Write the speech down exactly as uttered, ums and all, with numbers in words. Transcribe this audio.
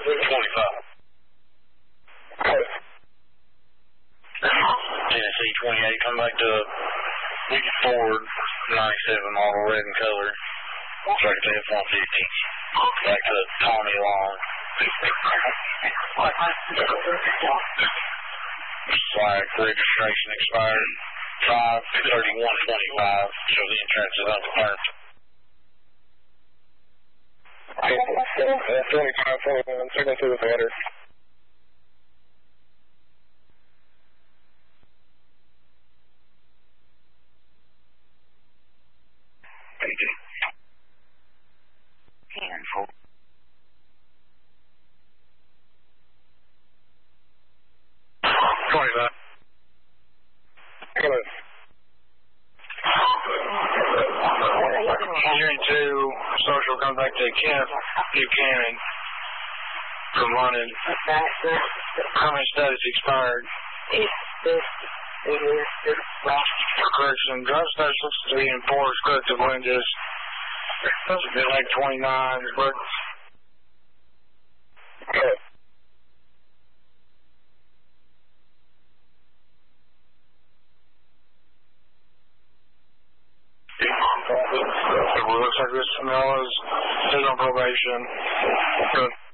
twenty-five. Tennessee twenty-eight, come back to Ford ninety-seven model, red in color. Track to F one fifty. Back to Tommy Long. Flag registration expired five thirty-one twenty-five. Show the insurance is unconfirmed. twenty-five twenty-one, second to the matter. Handful. twenty-five. Hello. Hearing two, social come back to Kent Buchanan from London. Comment status expired. Correction, drive specialist to be enforced, corrective lenses. Been like twenty-nine, but. It looks like this smell is, is on probation. Good.